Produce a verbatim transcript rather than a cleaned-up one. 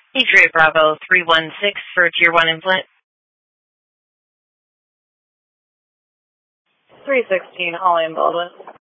Adria Bravo three one six for Tier one implant. three sixteen, Holly and Baldwin.